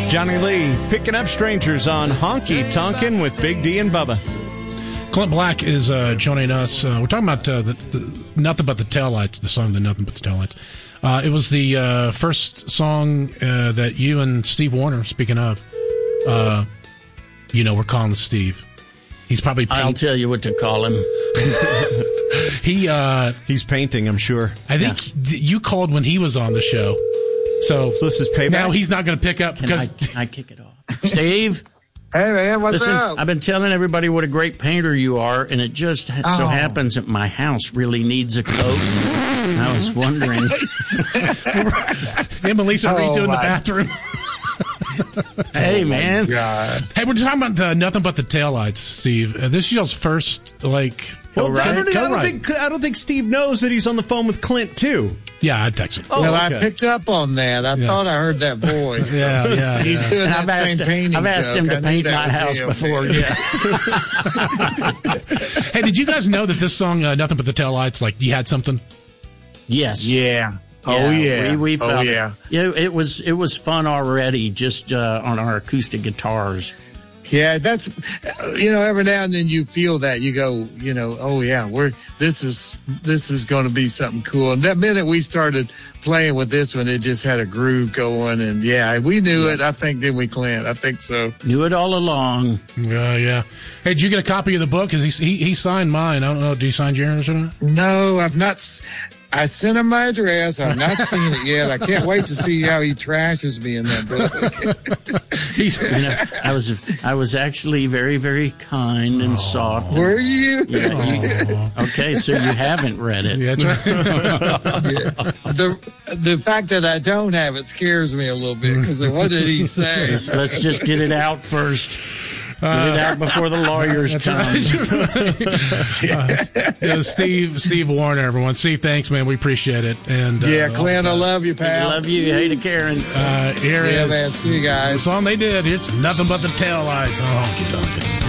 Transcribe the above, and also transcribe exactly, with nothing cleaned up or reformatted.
Johnny Lee picking up strangers on Honky Tonkin' with Big D and Bubba. Clint Black is uh, joining us. Uh, we're talking about uh, the, the Nothing But the Taillights, the song The Nothing But the Taillights. Uh, it was the uh, first song uh, that you and Steve Wariner, speaking of, uh, you know, we're calling Steve. He's probably paint- I'll tell you what to call him. he uh, He's painting, I'm sure. I think yeah. you called when he was on the show. So, so this is payback? Now he's not going to pick up Can because... I, can I kick it off? Steve? Hey, man, what's Listen, up? I've been telling everybody what a great painter you are, and it just ha- oh. so happens that my house really needs a coat. I was wondering. Him and Lisa oh, redoing my. the bathroom. Hey, oh man. God. Hey, we're talking about uh, Nothing But the Taillights, Steve. Uh, this is y'all's first, like... Well, I, don't, I, don't Co-write. think, I don't think Steve knows that he's on the phone with Clint, too. Yeah, I texted him. Oh, well, okay. I picked up on that. I Yeah. thought I heard that voice. Yeah, yeah. He's yeah. doing that I've asked, same painting I've asked joke. him to I knew paint that my was house him. before. Yeah. Hey, did you guys know that this song, uh, Nothing But the Taillights, like, you had something? Yes. Yeah. Oh yeah. We, we felt oh yeah. It. Yeah, it was it was fun already just uh, on our acoustic guitars. Yeah, that's, you know, every now and then you feel that you go, you know, oh yeah, we're this is this is going to be something cool. And that minute we started playing with this one, it just had a groove going, and yeah, we knew yeah. it. I think didn't we, Clint? I think so. Knew it all along. Yeah, yeah. Hey, did you get a copy of the book? Cause he he, he signed mine. I don't know. Did he sign yours or not? No, I've not. s- I sent him my address. I've not seen it yet. I can't wait to see how he trashes me in that book. He's, You know, I was I was actually very very kind and soft. Were you? Yeah, you- okay, so you haven't read it. yeah, that's right. Yeah. The the fact that I don't have it scares me a little bit because what did he say? Let's, let's just get it out first. Get it out before the lawyers come. uh, uh, Steve, Steve Wariner, everyone. Steve, thanks, man. We appreciate it. And uh, Yeah, Clint, I love you, I pal. love you. Hey to Karen. Uh, here Yeah, is man. See you guys. the song they did. It's Nothing But the Taillights on Honky Tonkin'.